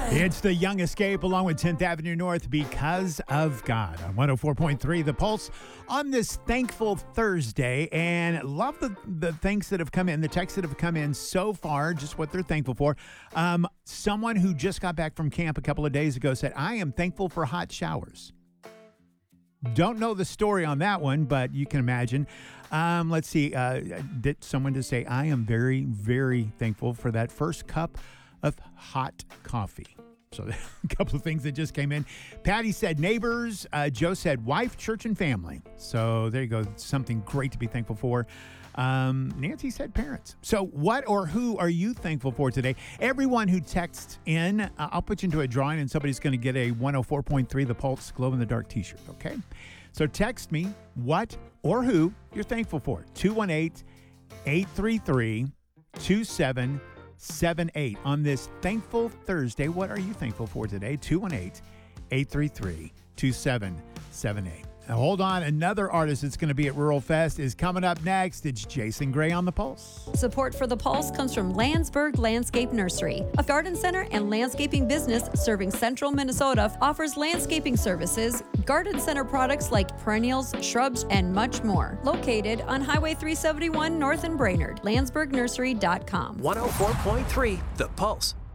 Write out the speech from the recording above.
It's the Young Escape along with 10th Avenue North because of God on 104.3 The Pulse on this thankful Thursday. And love the things that have come in, the texts that have come in so far, just what they're thankful for. Someone who just got back from camp a couple of days ago said, I am thankful for hot showers. Don't know the story on that one, but you can imagine. Let's see. Did someone just say, I am very, very thankful for that first cup of hot coffee. So a couple of things that just came in. Patty said neighbors. Joe said wife, church, and family. So there you go. Something great to be thankful for. Nancy said parents. So what or who are you thankful for today? Everyone who texts in, I'll put you into a drawing and somebody's going to get a 104.3 The Pulse glow-in-the-dark t-shirt, okay? So text me what or who you're thankful for. 218-833-2778. On this thankful Thursday, what are you thankful for today? 218-833-2778. Now, hold on. Another artist that's going to be at Rural Fest is coming up next. It's Jason Gray on The Pulse. Support for The Pulse comes from Landsberg Landscape Nursery, a garden center and landscaping business serving central Minnesota. Offers landscaping services, garden center products like perennials, shrubs, and much more. Located on Highway 371 North in Brainerd, landsbergnursery.com. 104.3 The Pulse.